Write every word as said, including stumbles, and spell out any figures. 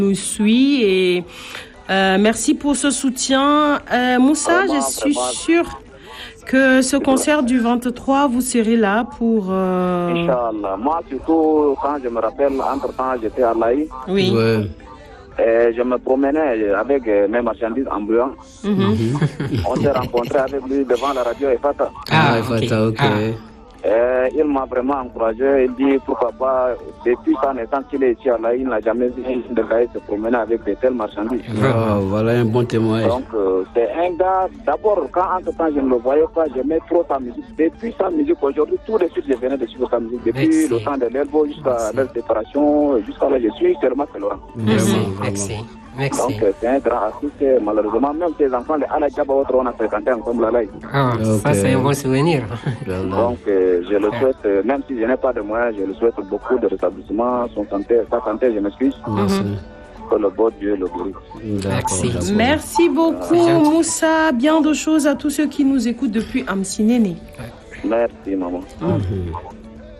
nous suit et euh, merci pour ce soutien. Euh, Moussa, Vraiment, je suis vraiment. sûre que ce concert du vingt-trois, vous serez là pour... Euh... Inch'Allah. Moi, surtout, quand je me rappelle, entre-temps, j'étais à l'Aï. Oui. Ouais. Et je me promenais avec mes marchandises ambulantes. Mm-hmm. On s'est rencontrés avec lui devant la radio Efata. Ah, ah Fata, ok. Ah. Et il m'a vraiment encouragé. Il dit pourquoi pas, depuis sa naissance qu'il est ici à l'Aï, il n'a jamais vu un de l'Aï se promener avec de telles marchandises. Oh, voilà un bon témoignage. Donc, euh, c'est un gars, d'abord, quand entre temps je ne le voyais pas, j'aimais trop sa musique. Depuis sa musique, aujourd'hui, tout de suite, je venais de suivre sa musique. Depuis Merci. le temps de l'Elbo jusqu'à leur séparation, jusqu'à là, je suis seulement Laurent. Merci, merci. Merci. Donc, c'est un grand artiste. Malheureusement, même ses enfants, les Ala Djaba, on a fréquenté ensemble là. Ah, okay. Ça, c'est un bon souvenir. Donc, euh, je le souhaite, euh, même si je n'ai pas de moyens, je le souhaite beaucoup de rétablissement. Son santé, sa santé, je m'excuse. Merci. Que le bon Dieu le glorifie. Merci. Merci beaucoup, Moussa. Bien de choses à tous ceux qui nous écoutent depuis Amsinene. Merci, maman. Mm-hmm.